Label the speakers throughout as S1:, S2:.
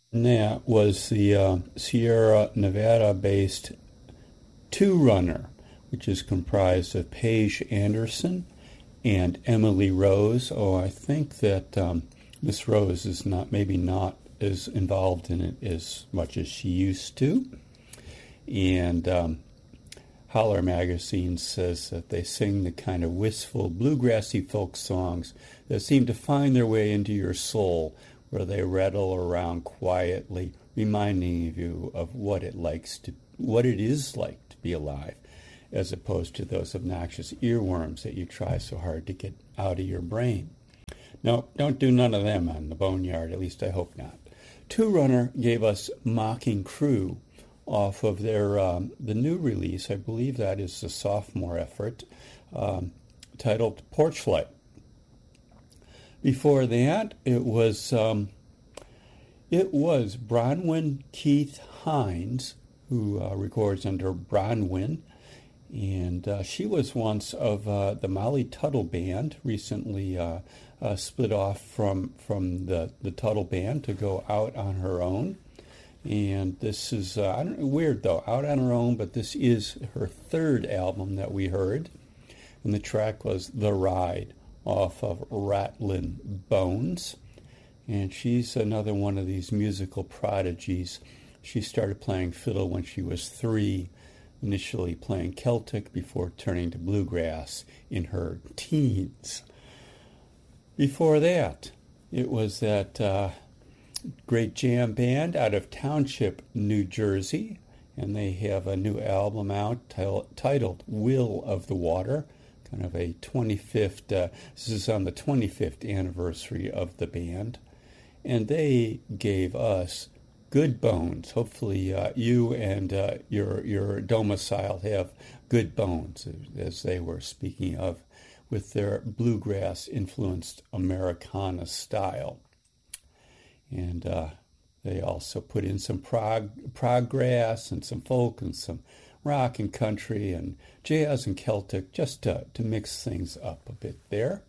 S1: And that was the Sierra Nevada-based Two Runner, which is comprised of Paige Anderson and Emily Rose. Oh, I think that Miss Rose is not as involved in it as much as she used to. And Holler Magazine says that they sing the kind of wistful, bluegrassy folk songs that seem to find their way into your soul, where they rattle around quietly, reminding you of what it is like to be alive, as opposed to those obnoxious earworms that you try so hard to get out of your brain. No, don't do none of them on the Boneyard, at least I hope not. Two Runner gave us Mocking Crew off of their the new release. I believe that is the sophomore effort, titled Porch Light. Before that, it was Bronwyn Keith Hines, who records under Bronwyn, and she was once of the Molly Tuttle Band, recently split off from the Tuttle Band to go out on her own. And this is, weird though, out on her own, but this is her third album that we heard. And the track was The Ride off of Rattlin' Bones. And she's another one of these musical prodigies. She started playing fiddle when she was 3, initially playing Celtic before turning to bluegrass in her teens. Before that, it was that great jam band out of Township, New Jersey, and they have a new album out titled Will of the Water, kind of a 25th, this is on the 25th anniversary of the band, and they gave us Good Bones. Hopefully you and your domicile have good bones, as they were speaking of, with their bluegrass-influenced Americana style. And they also put in some progress and some folk and some rock and country and jazz and Celtic, just to mix things up a bit there.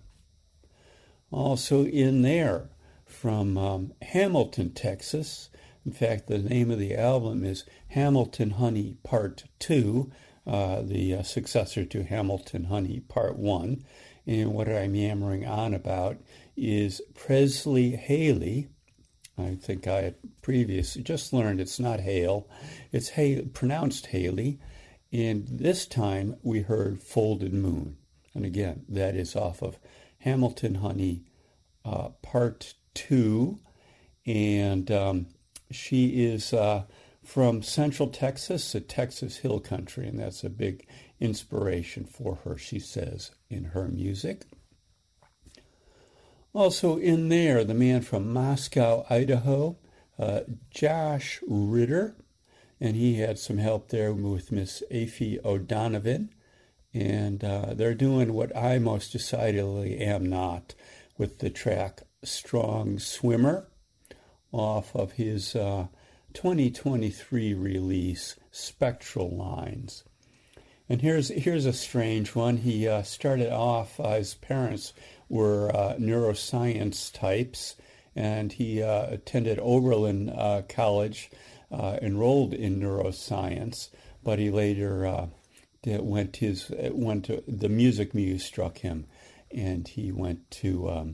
S1: Also in there from Hamilton, Texas. In fact, the name of the album is Hamilton Honey Part 2, the successor to Hamilton Honey Part 1. And what I'm yammering on about is Presley Haley. I think I had previously just learned it's not Hale, it's pronounced Haley. And this time we heard Folded Moon. And again, that is off of Hamilton Honey Part 2. And she is from Central Texas, the Texas Hill Country, and that's a big inspiration for her, she says, in her music. Also in there, the man from Moscow, Idaho, Josh Ritter, and he had some help there with Miss Aphie O'Donovan, and they're doing what I most decidedly am not, with the track Strong Swimmer off of his 2023 release, Spectral Lines. And here's a strange one. He started off, his parents were neuroscience types, and he attended Oberlin College, enrolled in neuroscience, but he later went to the music muse struck him, and he went to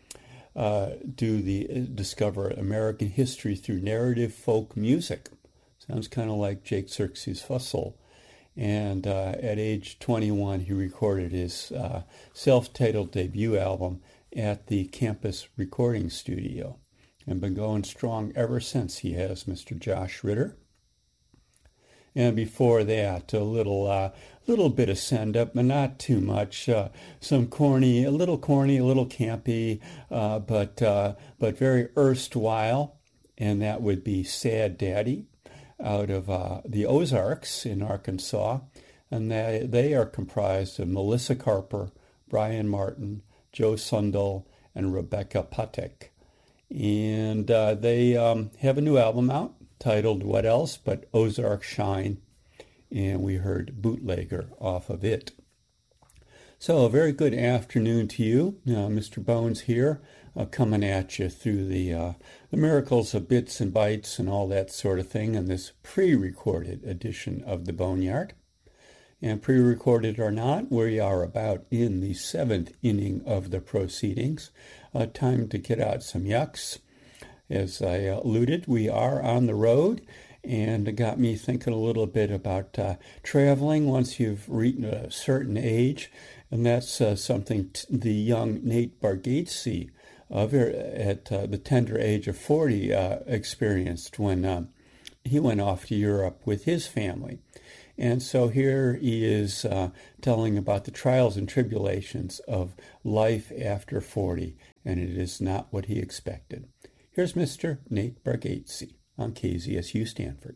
S1: discover American history through narrative folk music. Sounds kind of like Jake Xerxes Fussell. And at age 21, he recorded his self-titled debut album at the campus recording studio, and been going strong ever since. He has, Mr. Josh Ritter. And before that, a little bit of send-up, but not too much. Some corny, a little campy, but very erstwhile, and that would be Sad Daddy, out of the Ozarks in Arkansas, and they are comprised of Melissa Carper, Brian Martin, Joe Sundell, and Rebecca Patek. And they have a new album out titled What Else But Ozark Shine, and we heard Bootlegger off of it. So a very good afternoon to you. Mr. Bones here. coming at you through the miracles of bits and bytes and all that sort of thing in this pre-recorded edition of The Boneyard. And pre-recorded or not, we are about in the 7th inning of the proceedings. Time to get out some yucks. As I alluded, we are on the road, and it got me thinking a little bit about traveling once you've reached a certain age, and that's something the young Nate Bargatze at the tender age of 40 experienced when he went off to Europe with his family. And so here he is telling about the trials and tribulations of life after 40, and it is not what he expected. Here's Mr. Nate Bargatze on KZSU Stanford.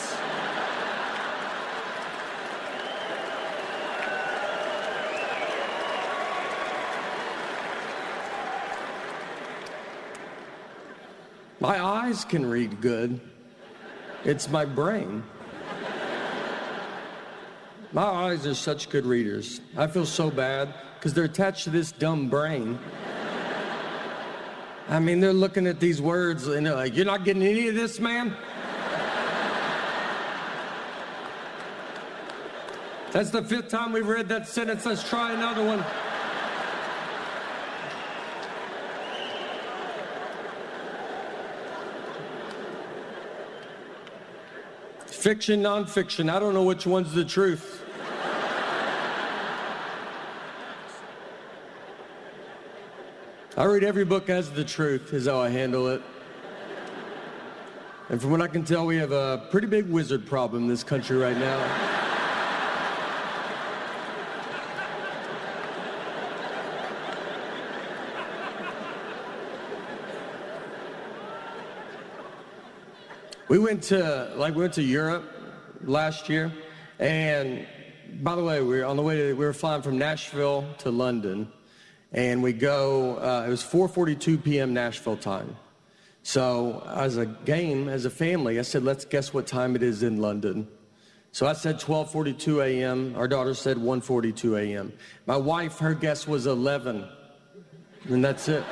S2: My eyes can read good. It's my brain. My eyes are such good readers. I feel so bad because they're attached to this dumb brain. I mean, they're looking at these words and they're like, "You're not getting any of this, man?" That's the 5th time we've read that sentence. Let's try another one. Fiction, nonfiction, I don't know which one's the truth. I read every book as the truth, is how I handle it. And from what I can tell, we have a pretty big wizard problem in this country right now. We went to Europe last year, and by the way, we were flying from Nashville to London, and we go, it was 4:42 p.m. Nashville time. So as a family, I said, let's guess what time it is in London. So I said 12:42 a.m. Our daughter said 1:42 a.m. My wife, her guess was 11, and that's it.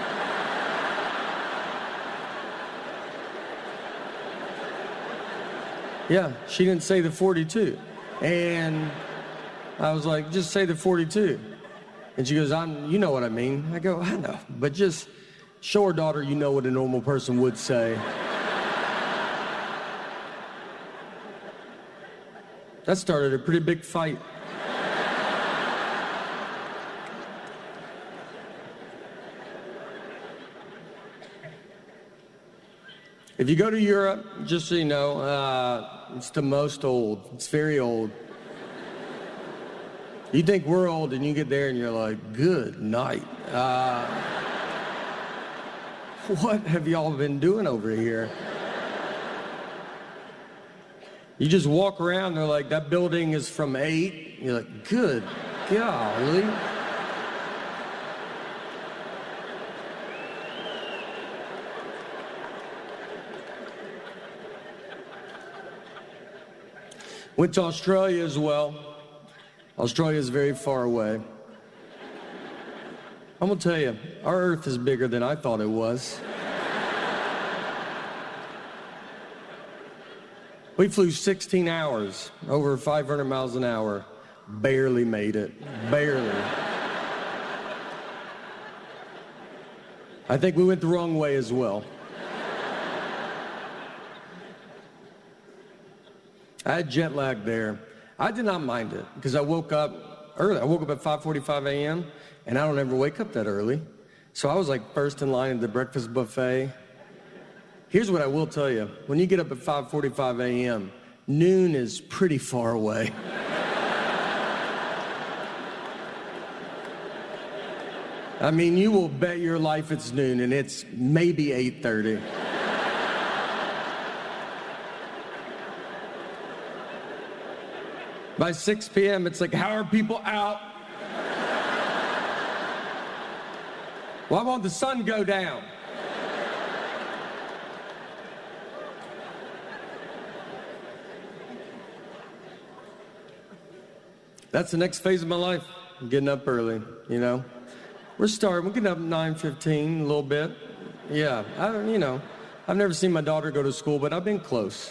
S2: Yeah, she didn't say the 42. And I was like, just say the 42. And she goes, you know what I mean. I go, I know, but just show her daughter you know what a normal person would say. That started a pretty big fight. If you go to Europe, just so you know, it's the most old. It's very old. You think we're old, and you get there, and you're like, good night. What have y'all been doing over here? You just walk around, they're like, that building is from 8. You're like, good golly. Went to Australia as well. Australia is very far away. I'm gonna tell you, our Earth is bigger than I thought it was. We flew 16 hours, over 500 miles an hour. Barely made it, barely. I think we went the wrong way as well. I had jet lag there. I did not mind it because I woke up early. I woke up at 5:45 a.m. and I don't ever wake up that early. So I was like first in line at the breakfast buffet. Here's what I will tell you. When you get up at 5:45 a.m., noon is pretty far away. I mean, you will bet your life it's noon and it's maybe 8:30. By 6 p.m., it's like, how are people out? Why won't the sun go down? That's the next phase of my life. I'm getting up early, you know. We're starting. We're getting up 9:15 a little bit. Yeah, I've never seen my daughter go to school, but I've been close.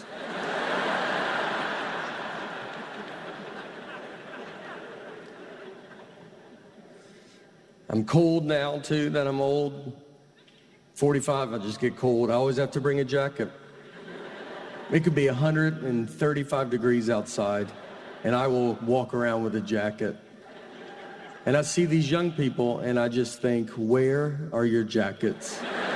S2: I'm cold now, too, that I'm old. 45, I just get cold. I always have to bring a jacket. It could be 135 degrees outside, and I will walk around with a jacket. And I see these young people, and I just think, where are your jackets?